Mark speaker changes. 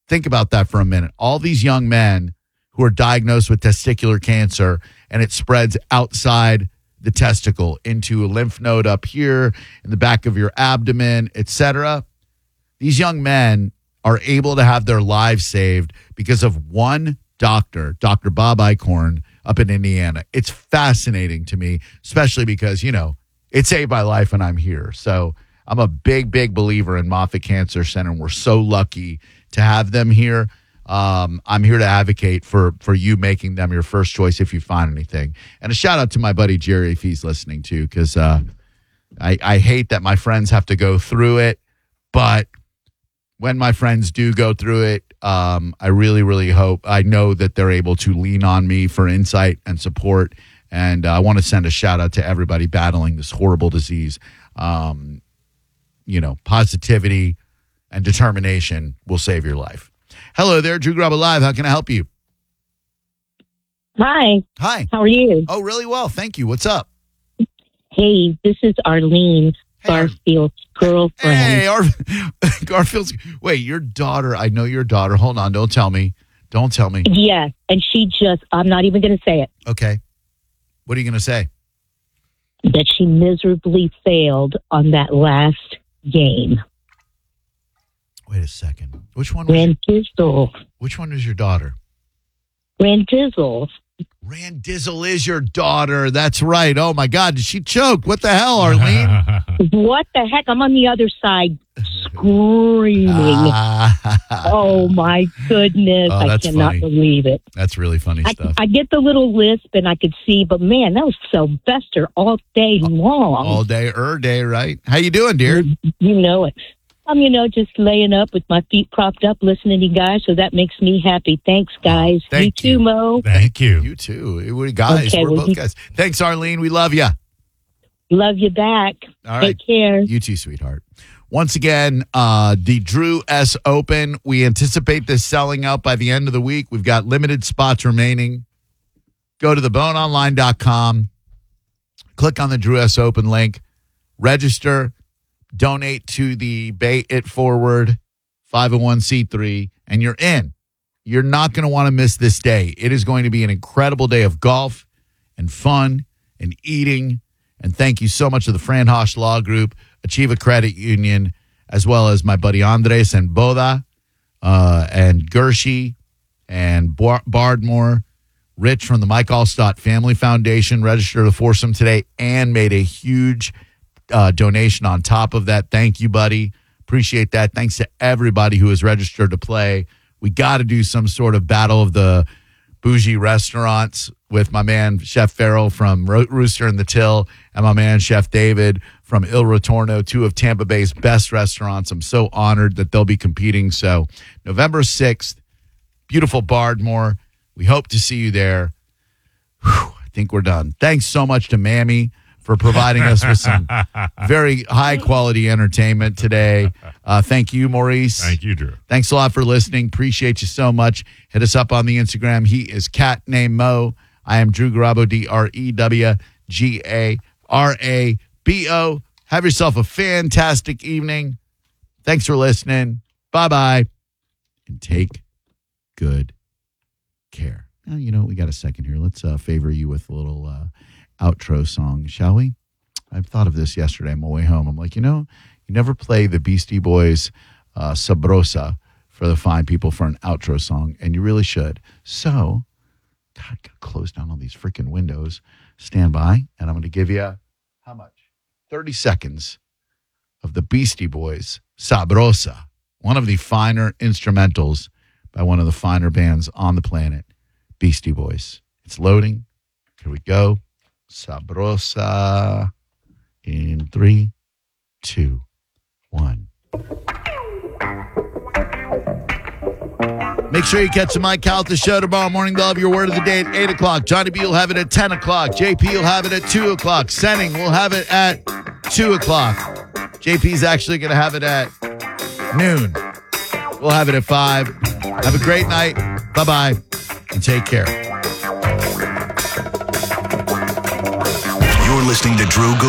Speaker 1: Think about that for a minute. All these young men who are diagnosed with testicular cancer, and it spreads outside the testicle into a lymph node up here in the back of your abdomen, etc. These young men are able to have their lives saved because of one doctor, Dr. Bob Eichhorn up in Indiana. It's fascinating to me, especially because, it saved my life and I'm here. So I'm a big, big believer in Moffitt Cancer Center. We're so lucky to have them here. I'm here to advocate for you making them your first choice if you find anything. And a shout out to my buddy Jerry if he's listening too, because I hate that my friends have to go through it. But when my friends do go through it, I really, really hope, I know that they're able to lean on me for insight and support. And I want to send a shout out to everybody battling this horrible disease. Positivity and determination will save your life. Hello there, Drew Garabo Live. How can I help you?
Speaker 2: Hi.
Speaker 1: Hi.
Speaker 2: How are you?
Speaker 1: Oh, really well. Thank you. What's up?
Speaker 2: Hey, this is Arlene, Garfield's girlfriend.
Speaker 1: Hey, Garfield's. Wait, your daughter. I know your daughter. Hold on. Don't tell me.
Speaker 2: Yes, and I'm not even going to say it.
Speaker 1: Okay. What are you going to say?
Speaker 2: That she miserably failed on that last game.
Speaker 1: Wait a second. Which one is your daughter?
Speaker 2: Randizzle.
Speaker 1: Randizzle is your daughter. That's right. Oh, my God. Did she choke? What the hell, Arlene?
Speaker 2: What the heck? I'm on the other side screaming. Oh, my goodness. I cannot believe it.
Speaker 1: That's really funny stuff.
Speaker 2: I get the little lisp and I could see, but man, that was Sylvester all day long.
Speaker 1: All day, right? How you doing, dear?
Speaker 2: You know it. I'm, just laying up with my feet propped up, listening to you guys, so that makes me happy. Thanks, guys.
Speaker 1: Thank
Speaker 2: you too, Mo.
Speaker 3: Thank you.
Speaker 1: You too. We're guys.
Speaker 2: Okay,
Speaker 1: we're both guys. Thanks, Arlene. We love you.
Speaker 2: Love you back.
Speaker 1: All right.
Speaker 2: Take care.
Speaker 1: You too, sweetheart. Once again, the Drew S. Open. We anticipate this selling out by the end of the week. We've got limited spots remaining. Go to theboneonline.com. Click on the Drew S. Open link. Register. Donate to the Bay It Forward 501c3, and you're in. You're not going to want to miss this day. It is going to be an incredible day of golf and fun and eating. And thank you so much to the Fran Hosh Law Group, Achieva Credit Union, as well as my buddy Andres and Boda and Gershie and Bardmore, Rich from the Mike Allstott Family Foundation registered the foursome today and made a huge donation on top of that. Thank you, buddy. Appreciate that. Thanks to everybody who has registered to play. We got to do some sort of battle of the bougie restaurants with my man Chef Farrell from Rooster and the Till and my man Chef David from Il Ritorno, two of Tampa Bay's best restaurants. I'm so honored that they'll be competing. So November 6th, beautiful Bardmore. We hope to see you there. Whew, I think we're done. Thanks so much to Mammy for providing us with some very high-quality entertainment today. Thank you, Maurice.
Speaker 3: Thank you, Drew.
Speaker 1: Thanks a lot for listening. Appreciate you so much. Hit us up on the Instagram. He is Cat Named Mo. I am Drew Garabo, DREWGARABO. Have yourself a fantastic evening. Thanks for listening. Bye-bye. And take good care. Now, we got a second here. Let's favor you with a little outro song, shall we? I thought of this yesterday on my way home. I'm like, you never play the Beastie Boys Sabrosa for the fine people for an outro song, and you really should. So, God, gotta close down all these freaking windows. Stand by, and I'm going to give you, how much? 30 seconds of the Beastie Boys Sabrosa, one of the finer instrumentals by one of the finer bands on the planet, Beastie Boys. It's loading. Here we go. Sabrosa in 3, 2, 1. Make sure you catch the Mike Calta show tomorrow morning. They'll have your word of the day at 8 o'clock. Johnny B will have it at 10 o'clock. JP will have it at 2 o'clock. Senning will have it at 2 o'clock. JP's actually going to have it at noon. We'll have it at 5. Have a great night. Bye-bye. And take care.
Speaker 4: You're listening to Drew